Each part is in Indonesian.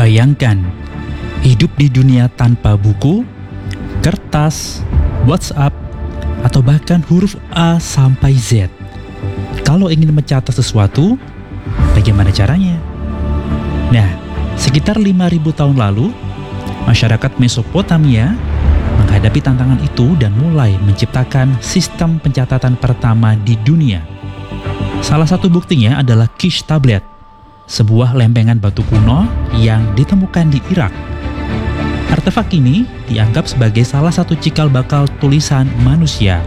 Bayangkan, hidup di dunia tanpa buku, kertas, WhatsApp, atau bahkan huruf A sampai Z. Kalau ingin mencatat sesuatu, bagaimana caranya? Nah, sekitar 5.000 tahun lalu, masyarakat Mesopotamia menghadapi tantangan itu dan mulai menciptakan sistem pencatatan pertama di dunia. Salah satu buktinya adalah Kish Tablet, sebuah lempengan batu kuno yang ditemukan di Irak. Artefak ini dianggap sebagai salah satu cikal bakal tulisan manusia.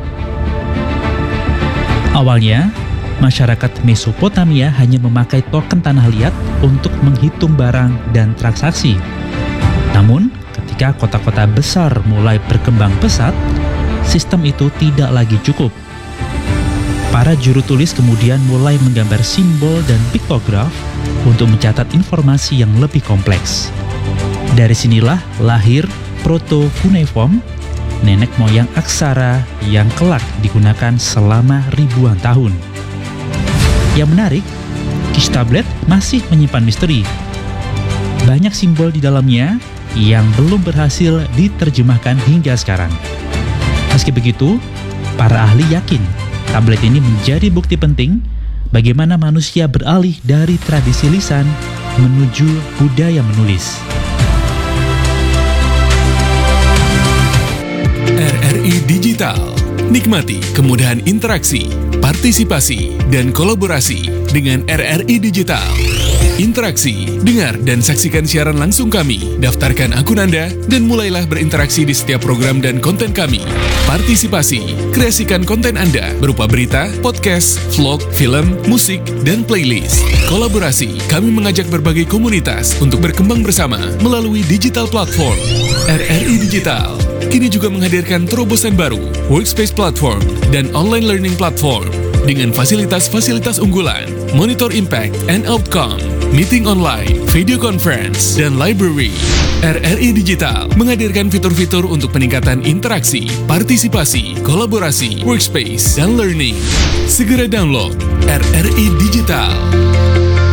Awalnya, masyarakat Mesopotamia hanya memakai token tanah liat untuk menghitung barang dan transaksi. Namun, ketika kota-kota besar mulai berkembang pesat, sistem itu tidak lagi cukup. Para juru tulis kemudian mulai menggambar simbol dan piktograf untuk mencatat informasi yang lebih kompleks. Dari sinilah lahir proto-cuneiform, nenek moyang aksara yang kelak digunakan selama ribuan tahun. Yang menarik, Kish Tablet masih menyimpan misteri. Banyak simbol di dalamnya yang belum berhasil diterjemahkan hingga sekarang. Meski begitu, para ahli yakin tablet ini menjadi bukti penting bagaimana manusia beralih dari tradisi lisan menuju budaya menulis. RRI Digital. Nikmati kemudahan interaksi, partisipasi, dan kolaborasi dengan RRI Digital. Interaksi, dengar, dan saksikan siaran langsung kami. Daftarkan akun Anda dan mulailah berinteraksi di setiap program dan konten kami. Partisipasi, kreasikan konten Anda berupa berita, podcast, vlog, film, musik, dan playlist. Kolaborasi, kami mengajak berbagai komunitas untuk berkembang bersama melalui digital platform. RRI Digital kini juga menghadirkan terobosan baru, workspace platform, dan online learning platform dengan fasilitas-fasilitas unggulan, monitor impact and outcome, meeting online, video conference, dan library. RRI Digital menghadirkan fitur-fitur untuk peningkatan interaksi, partisipasi, kolaborasi, workspace, dan learning. Segera download RRI Digital.